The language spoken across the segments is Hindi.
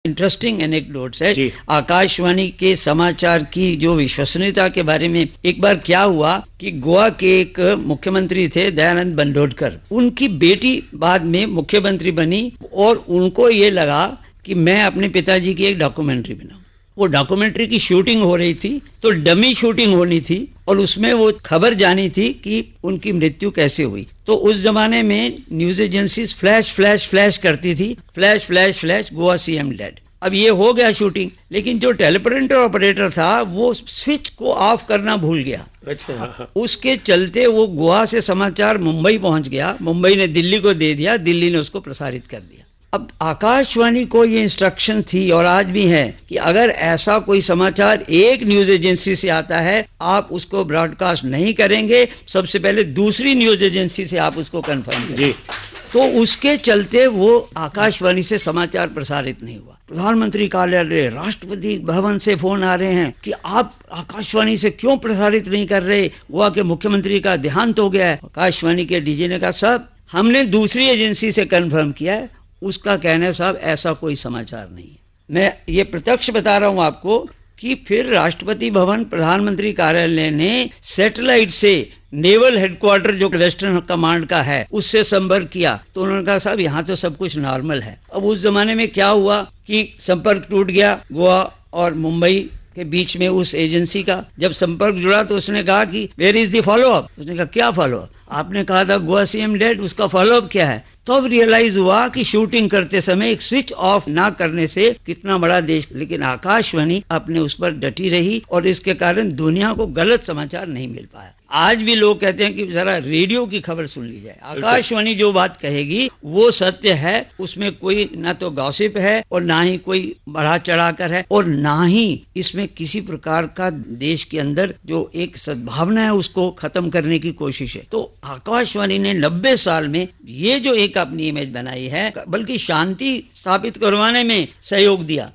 इंटरेस्टिंग एनेक्डोट्स है जी। आकाशवाणी के समाचार की जो विश्वसनीयता के बारे में। एक बार क्या हुआ कि गोवा के एक मुख्यमंत्री थे दयानंद बंदोडकर, उनकी बेटी बाद में मुख्यमंत्री बनी और उनको ये लगा कि मैं अपने पिताजी की एक डॉक्यूमेंट्री बनाऊं। वो डॉक्यूमेंट्री की शूटिंग हो रही थी, तो डमी शूटिंग होनी थी और उसमें वो खबर जानी थी कि उनकी मृत्यु कैसे हुई। तो उस जमाने में news agencies flash flash flash करती थी, flash flash flash, Goa CM dead. अब ये हो गया शूटिंग, लेकिन जो टेलीप्रिंटर ऑपरेटर था वो स्विच को ऑफ करना भूल गया। अच्छा। उसके चलते वो गोवा से समाचार मुंबई पहुंच गया, मुंबई ने दिल्ली को दे दिया, दिल्ली ने उसको प्रसारित कर दिया। अब आकाशवाणी को ये इंस्ट्रक्शन थी और आज भी है कि अगर ऐसा कोई समाचार एक न्यूज एजेंसी से आता है, आप उसको ब्रॉडकास्ट नहीं करेंगे, सबसे पहले दूसरी न्यूज एजेंसी से आप उसको कंफर्म करें। जी। तो उसके चलते वो आकाशवाणी से समाचार प्रसारित नहीं हुआ। प्रधानमंत्री कार्यालय, राष्ट्रपति भवन से फोन आ रहे हैं कि आप आकाशवाणी से क्यों प्रसारित नहीं कर रहे, गोवा के मुख्यमंत्री का देहांत हो गया है। आकाशवाणी के डीजी ने कहा साहब हमने दूसरी एजेंसी से कंफर्म किया है, उसका कहना है साहब ऐसा कोई समाचार नहीं है। मैं ये प्रत्यक्ष बता रहा हूं आपको कि फिर राष्ट्रपति भवन, प्रधानमंत्री कार्यालय ने सैटेलाइट से नेवल हेडक्वार्टर जो वेस्टर्न कमांड का है उससे संपर्क किया, तो उन्होंने कहा साहब यहाँ तो सब कुछ नॉर्मल है। अब उस जमाने में क्या हुआ कि संपर्क टूट गया गोवा और मुंबई के बीच में उस एजेंसी का। जब संपर्क जुड़ा तो उसने कहा कि where is the follow up. उसने कहा क्या फॉलो अप, आपने कहा था गोवा सीएम डेड, उसका फॉलो अप क्या है। तो अब रियलाइज हुआ कि शूटिंग करते समय एक स्विच ऑफ ना करने से कितना बड़ा देश, लेकिन आकाशवाणी अपने उस पर डटी रही और इसके कारण दुनिया को गलत समाचार नहीं मिल पाया। आज भी लोग कहते हैं कि जरा रेडियो की खबर सुन ली जाए, आकाशवाणी जो बात कहेगी वो सत्य है, उसमें कोई ना तो गॉसिप है और ना ही कोई बढ़ा चढ़ाकर है और ना ही इसमें किसी प्रकार का देश के अंदर जो एक सद्भावना है उसको खत्म करने की कोशिश है। तो आकाशवाणी ने 90 साल में ये जो एक अपनी इमेज बनाई है, बल्कि शांति स्थापित करवाने में सहयोग दिया।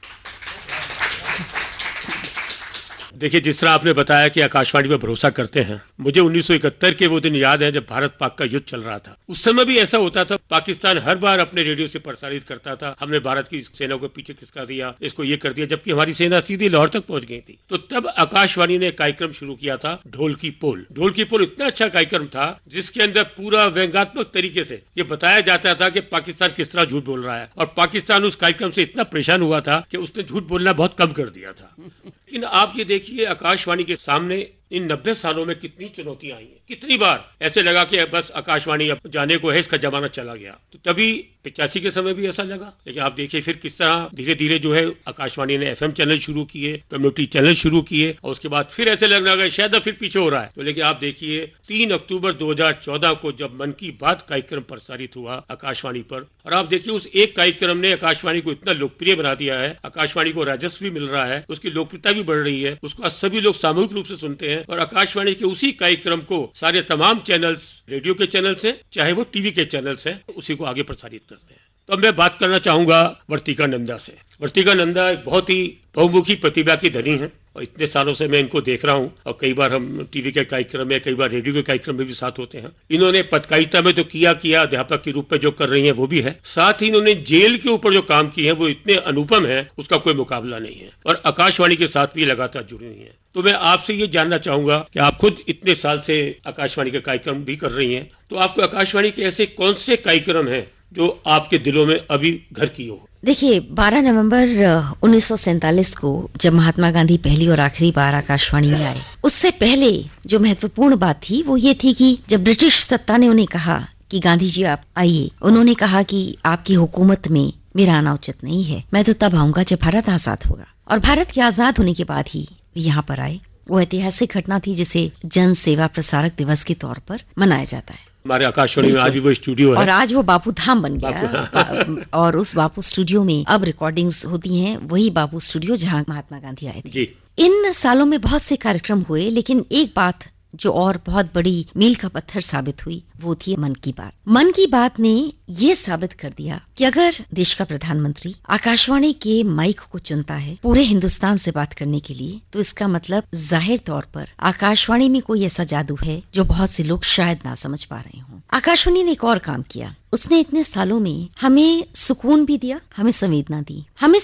देखिए, जिस तरह आपने बताया कि आकाशवाणी पर भरोसा करते हैं, मुझे 1971 के वो दिन याद है जब भारत पाक का युद्ध चल रहा था। उस समय भी ऐसा होता था, पाकिस्तान हर बार अपने रेडियो से प्रसारित करता था हमने भारत की सेना को पीछे खिसका दिया, इसको ये कर दिया, जबकि हमारी सेना सीधी लाहौर तक पहुंच गई थी। तो तब आकाशवाणी ने कार्यक्रम शुरू किया था ढोल की पोल। ढोल की पोल इतना अच्छा कार्यक्रम था जिसके अंदर पूरा व्यंग्यात्मक तरीके से ये बताया जाता था कि पाकिस्तान किस तरह झूठ बोल रहा है, और पाकिस्तान उस कार्यक्रम से इतना परेशान हुआ था कि उसने झूठ बोलना बहुत कम कर दिया था। लेकिन आप ये देखिए, आकाशवाणी के सामने इन 90 सालों में कितनी चुनौतियां आई हैं। कितनी बार ऐसे लगा कि बस आकाशवाणी अब जाने को है, इसका जमाना चला गया। तो तभी 85 के समय भी ऐसा लगा, लेकिन आप देखिए फिर किस तरह धीरे धीरे जो है आकाशवाणी ने FM चैनल शुरू किए, कम्युनिटी चैनल शुरू किए, और उसके बाद फिर ऐसे लगने लगा शायद फिर पीछे हो रहा है। तो लेकिन आप देखिए 3 अक्टूबर 2014 को जब मन की बात कार्यक्रम प्रसारित हुआ आकाशवाणी पर, और आप देखिए उस एक कार्यक्रम ने आकाशवाणी को इतना लोकप्रिय बना दिया है, आकाशवाणी को राजस्व भी मिल रहा है, उसकी लोकप्रियता भी बढ़ रही है, उसको आज सभी लोग सामूहिक रूप से सुनते हैं। और आकाशवाणी के उसी कार्यक्रम को सारे तमाम चैनल्स, रेडियो के चैनल्स हैं चाहे वो टीवी के चैनल्स हैं, उसी को आगे प्रसारित करते हैं। तो अब मैं बात करना चाहूंगा वर्तिका नंदा से। वर्तिका नंदा एक बहुत ही बहुमुखी प्रतिभा की धनी है और इतने सालों से मैं इनको देख रहा हूं, और कई बार हम टीवी के कार्यक्रम में, कई बार रेडियो के कार्यक्रम में भी साथ होते हैं। इन्होंने पत्रकारिता में तो किया अध्यापक के रूप में जो कर रही हैं वो भी है, साथ ही इन्होंने जेल के ऊपर जो काम किए हैं वो इतने अनुपम है, उसका कोई मुकाबला नहीं है, और आकाशवाणी के साथ भी लगातार जुड़ी हुई है। तो मैं आपसे ये जानना चाहूंगा कि आप खुद इतने साल से आकाशवाणी के कार्यक्रम भी कर रही हैं, तो आपको आकाशवाणी के ऐसे कौन से कार्यक्रम हैं जो आपके दिलों में अभी घर की हो? देखिए, 12 नवंबर 1947 को जब महात्मा गांधी पहली और आखिरी बार आकाशवाणी में आए, उससे पहले जो महत्वपूर्ण बात थी वो ये थी कि जब ब्रिटिश सत्ता ने उन्हें कहा कि गांधी जी आप आइए, उन्होंने कहा कि आपकी हुकूमत में मेरा आना उचित नहीं है, मैं तो तब आऊंगा जब भारत आजाद होगा। और भारत के आजाद होने के बाद ही यहाँ पर आए। वो ऐतिहासिक घटना थी जिसे जन सेवा प्रसारक दिवस के तौर पर मनाया जाता है। हमारे आकाशवाणी में आज भी वो स्टूडियो है, और आज वो बापू धाम बन गया। और उस बापू स्टूडियो में अब रिकॉर्डिंग्स होती हैं, वही बापू स्टूडियो जहां महात्मा गांधी आए थे। जी। इन सालों में बहुत से कार्यक्रम हुए, लेकिन एक बात जो और बहुत बड़ी मील का पत्थर साबित हुई वो थी मन की बात। मन की बात ने ये साबित कर दिया कि अगर देश का प्रधानमंत्री आकाशवाणी के माइक को चुनता है पूरे हिंदुस्तान से बात करने के लिए, तो इसका मतलब जाहिर तौर पर आकाशवाणी में कोई ऐसा जादू है जो बहुत से लोग शायद ना समझ पा रहे हों। आकाशवाणी ने एक और काम किया, उसने इतने सालों में हमें सुकून भी दिया, हमें संवेदना दी, हमें